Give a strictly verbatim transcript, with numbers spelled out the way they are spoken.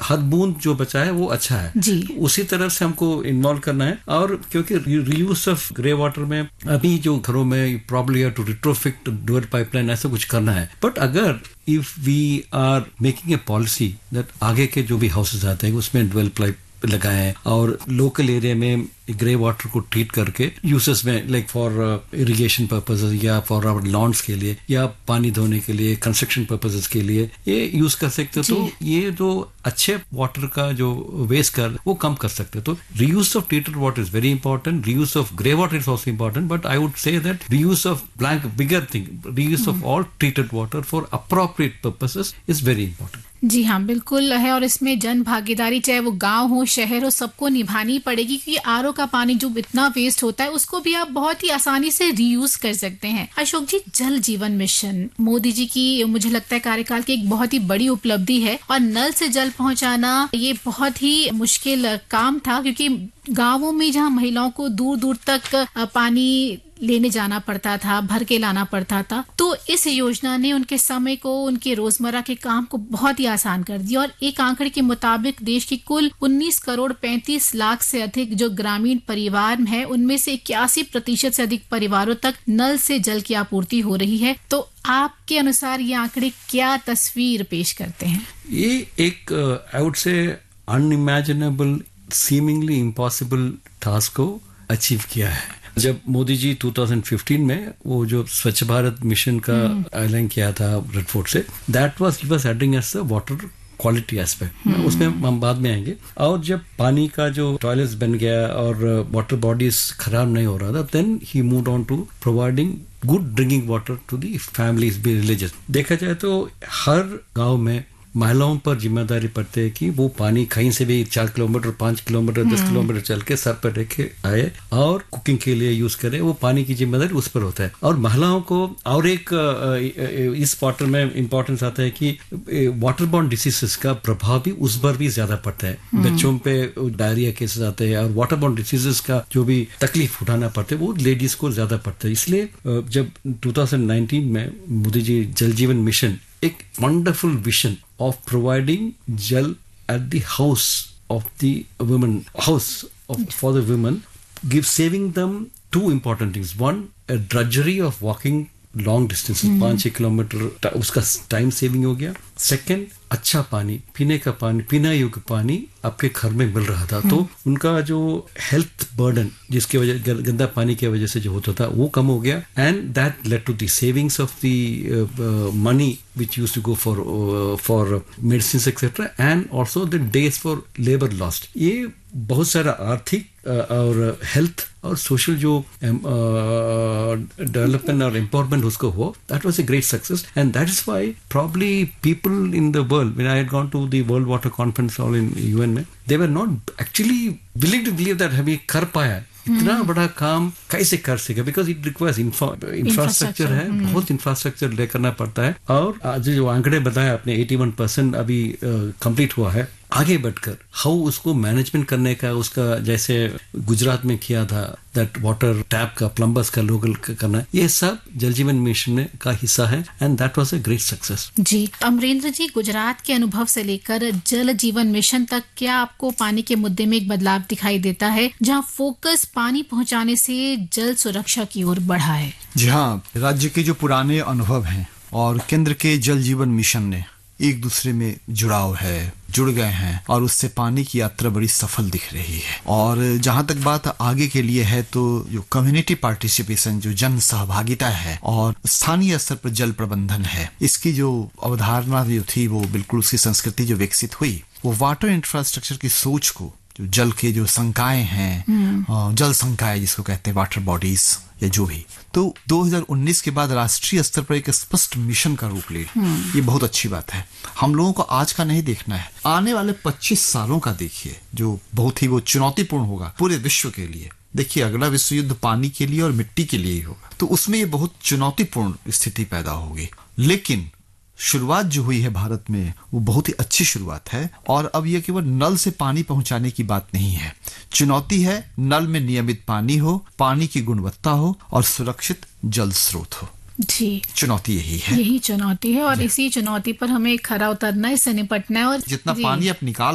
हद बूंद जो बचा है वो अच्छा है जी। उसी तरह से हमको इन्वॉल्व करना है। और क्योंकि रीयूज ऑफ ग्रे वाटर में अभी जो घरों में probably to retrofit dual pipeline ऐसा कुछ करना है। बट अगर if we are making a policy that आगे के जो भी हाउसेज आते हैं उसमें डुअल पाइप लगाए और लोकल एरिया में ग्रे वाटर को ट्रीट करके यूसेस में लाइक फॉर इरिगेशन पर्पसेस या फॉर आवर लॉन्स के लिए या पानी धोने के लिए कंस्ट्रक्शन पर्पसेस के लिए ये यूज कर सकते हो। तो ये जो अच्छे वाटर का जो वेस्ट कर वो कम कर सकते हो। तो reuse of treated water is very important, reuse of grey water is also important, but I would say that reuse of blank bigger thing reuse of all treated water for appropriate purposes is very important. जी हाँ, बिल्कुल है। और इसमें जन भागीदारी चाहे वो गांव हो शहर हो सबको निभानी पड़ेगी, क्योंकि आरओ का पानी जो इतना वेस्ट होता है उसको भी आप बहुत ही आसानी से रीयूज कर सकते हैं। अशोक जी, जल जीवन मिशन मोदी जी की मुझे लगता है कार्यकाल की एक बहुत ही बड़ी उपलब्धि है और नल से जल पहुंचाना ये बहुत ही मुश्किल काम था, क्योंकि गांवों में जहां महिलाओं को दूर दूर तक पानी लेने जाना पड़ता था, भर के लाना पड़ता था, तो इस योजना ने उनके समय को, उनके रोजमर्रा के काम को बहुत ही आसान कर दिया। और एक आंकड़े के मुताबिक देश की कुल उन्नीस करोड़ पैंतीस लाख से अधिक जो ग्रामीण परिवार है उनमें से इक्यासी प्रतिशत से अधिक परिवारों तक नल से जल की आपूर्ति हो रही है। तो आपके अनुसार ये आंकड़े क्या तस्वीर पेश करते हैं? ये एक I would say unimaginable, seemingly impossible task को अचीव किया है। जब मोदी जी दो हज़ार पंद्रह में वो जो स्वच्छ भारत मिशन का ऐलान किया था रेड फोर्ट से, that was he was adding as the water quality aspect, उसमें हम बाद में आएंगे। और जब पानी का जो टॉयलेट्स बन गया और वाटर बॉडीज खराब नहीं हो रहा था, then he moved on to providing good drinking water to the families villages. देखा जाए तो हर गांव में महिलाओं पर जिम्मेदारी पड़ती है कि वो पानी कहीं से भी चार किलोमीटर पांच किलोमीटर दस किलोमीटर चल के सर पर रख के आए और कुकिंग के लिए यूज करे। वो पानी की जिम्मेदारी उस पर होता है। और महिलाओं को और एक इस वाटर में इंपॉर्टेंस आता है कि वाटर बॉर्न डिसीजेस का प्रभाव भी उस पर भी ज्यादा पड़ता है। बच्चों पे डायरिया केसेस आते हैं और वाटर बॉर्न डिसीजेस का जो भी तकलीफ उठाना पड़ता है वो लेडीज को ज्यादा पड़ता है। इसलिए जब दो हज़ार उन्नीस में मोदी जी जल जीवन मिशन एक wonderful vision of providing gel at the house of the women, house of, for the women, give saving them two important things. One, a drudgery of walking long distances, पांच छह किलोमीटर, उसका time saving हो गया। Second, अच्छा पानी, पीने का पानी, पीना योग्य पानी आपके घर में मिल रहा था। तो उनका जो हेल्थ बर्डन जिसकी वजह गंदा पानी की वजह से जो होता था वो कम हो गया। And that led to the savings of the money which used to go for for medicine etcetera and also the days for labour lost. ये बहुत सारा आर्थिक और हेल्थ और सोशल जो डेवलपमेंट और एम्पावरमेंट उसको हो, that was a great success. And that is why probably people in the world, when I had gone to the World Water Conference all in U N में, they were not actually willing to believe that हम ये कर पाया। इतना बड़ा काम कैसे कर सके, बिकॉज इट रिक्वायर्स इंफ्रास्ट्रक्चर है, बहुत इंफ्रास्ट्रक्चर ले करना पड़ता है। और आज जो आंकड़े बताया आपने इक्यासी परसेंट अभी कंप्लीट हुआ है। आगे बढ़कर हाउ उसको मैनेजमेंट करने का, उसका जैसे गुजरात में किया था दैट वाटर टैप का प्लम्बर्स का लोकल करना, ये सब जल जीवन मिशन का हिस्सा है and that was a great success. जी अमरेंद्र जी, गुजरात के अनुभव से लेकर जल जीवन मिशन तक क्या आपको पानी के मुद्दे में एक बदलाव दिखाई देता है, जहां फोकस पानी पहुंचाने से जल सुरक्षा की ओर बढ़ा है? जी हाँ, राज्य के जो पुराने अनुभव हैं और केंद्र के जल जीवन मिशन ने एक दूसरे में जुड़ाव है, जुड़ गए हैं और उससे पानी की यात्रा बड़ी सफल दिख रही है। और जहां तक बात आगे के लिए है तो जो कम्युनिटी पार्टिसिपेशन, जो जन सहभागिता है और स्थानीय स्तर पर जल प्रबंधन है, इसकी जो अवधारणा जो थी वो बिल्कुल उसकी संस्कृति जो विकसित हुई, वो वाटर इंफ्रास्ट्रक्चर की सोच को, जो जल के जो संकाय हैं, जल संकाय जिसको कहते हैं, वाटर बॉडीज या जो भी, तो दो हज़ार उन्नीस के बाद राष्ट्रीय स्तर पर एक स्पष्ट मिशन का रूप ले, ये बहुत अच्छी बात है। हम लोगों को आज का नहीं देखना है, आने वाले पच्चीस सालों का देखिए, जो बहुत ही वो चुनौतीपूर्ण होगा पूरे विश्व के लिए। देखिए अगला विश्व युद्ध पानी के लिए और मिट्टी के लिए ही होगा, तो उसमें ये बहुत चुनौतीपूर्ण स्थिति पैदा होगी। लेकिन शुरुआत जो हुई है भारत में वो बहुत ही अच्छी शुरुआत है। और अब ये केवल नल से पानी पहुंचाने की बात नहीं है, चुनौती है नल में नियमित पानी हो, पानी की गुणवत्ता हो और सुरक्षित जल स्रोत हो। जी, चुनौती यही है, यही चुनौती है और इसी चुनौती पर हमें खरा उतरना है, इससे निपटना है। और जितना पानी आप निकाल